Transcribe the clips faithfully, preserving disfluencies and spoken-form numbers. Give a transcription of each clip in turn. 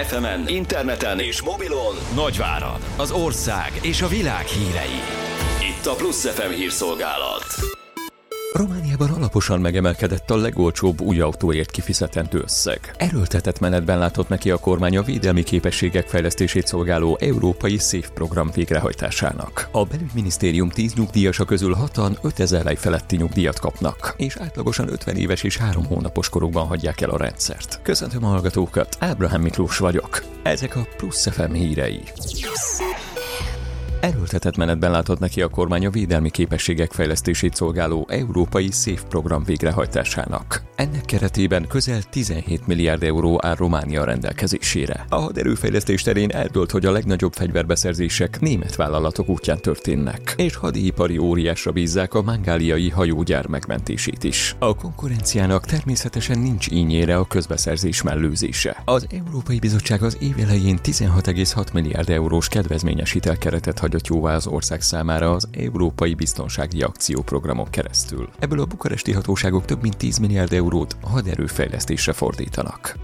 ef emen, interneten és mobilon Nagyvárad, az ország és a világ hírei. Itt a Plusz ef em hírszolgálat. Romániában alaposan megemelkedett a legolcsóbb új autóért kifizetendő összeg. Erőltetett menetben látott neki a kormány a védelmi képességek fejlesztését szolgáló Európai SZÉV program végrehajtásának. A belügyminisztérium tíz nyugdíjasa közül hatan ötezer lej feletti nyugdíjat kapnak, és átlagosan ötven éves és három hónapos korukban hagyják el a rendszert. Köszöntöm a hallgatókat, Ábrahám Miklós vagyok. Ezek a Plusz ef em hírei. Erőltetett menetben látott neki a kormány a védelmi képességek fejlesztését szolgáló Európai SZÉV program végrehajtásának. Ennek keretében közel tizenhét milliárd euró áll Románia rendelkezésére. A haderőfejlesztés terén eldőlt, hogy a legnagyobb fegyverbeszerzések német vállalatok útján történnek, és hadipari óriásra bízzák a mangáliai hajógyár megmentését is. A konkurenciának természetesen nincs ínyére a közbeszerzés mellőzése. Az Európai Bizottság az év elején tizenhat egész hat milliárd eurós kedvezményes hitelkeretet hagyott jóvá az ország számára az Európai Biztonsági Akcióprogramon keresztül. Ebből a bukaresti hatóságok több mint tíz milliárd eurót haderőfejlesztésre fordítanak.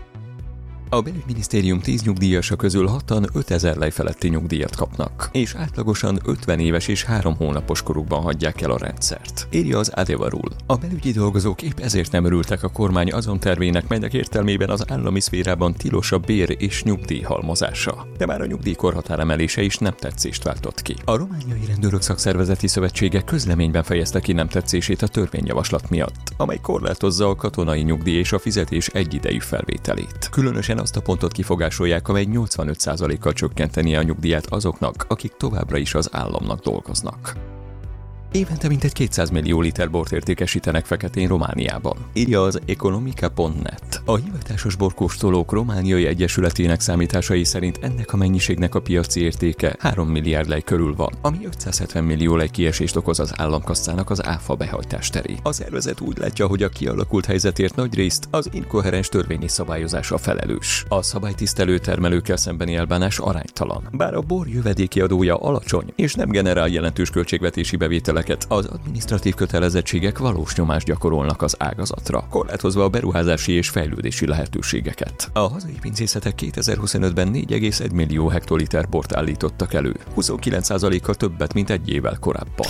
A belügyminisztérium tíz nyugdíjasa közül hatan ötezer lej feletti nyugdíjat kapnak, és átlagosan ötven éves és három hónapos korukban hagyják el a rendszert, írja az Adevarul. A belügyi dolgozók épp ezért nem örültek a kormány azon tervének, melynek értelmében az állami szférában tilos a bér és nyugdíj halmozása. De már a nyugdíjkorhatár emelése is nem tetszést váltott ki. A Romániai Rendőrök Szakszervezeti Szövetsége közleményben fejezte ki nem tetszését a törvényjavaslat miatt, amely korlátozza a katonai nyugdíj és a fizetés egyidejű felvételét. Különösen azt a pontot kifogásolják, amely nyolcvanöt százalékkal csökkenteni a nyugdíjat azoknak, akik továbbra is az államnak dolgoznak. Évente mintegy kétszáz millió liter bort értékesítenek feketén Romániában, írja az Ekonomika pont net. A hivatásos borkóstolók romániai egyesületének számításai szerint ennek a mennyiségnek a piaci értéke három milliárd lej körül van, ami ötszázhetven millió lej kiesést okoz az államkasszának az áfa behajtás terén. A szervezet úgy látja, hogy a kialakult helyzetért nagyrészt az inkoherens törvényi szabályozása felelős. A szabálytisztelő termelőkkel szembeni elbánás aránytalan. Bár a bor jövedéki adója alacsony és nem generál jelentős költségvetési bevételeket, az adminisztratív kötelezettségek valós nyomást gyakorolnak az ágazatra, korlátozva a beruházási és fejlődési lehetőségeket. A hazai pincészetek kétezer-huszonötben négy egész egy millió hektoliter bort állítottak elő, huszonkilenc százalékkal többet, mint egy évvel korábban.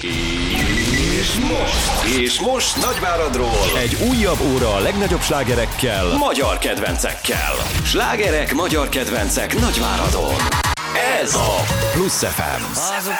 És most, és most Nagyváradról egy újabb óra a legnagyobb slágerekkel, magyar kedvencekkel. Slágerek, magyar kedvencek Nagyváradon. Ez a Plusz ef em.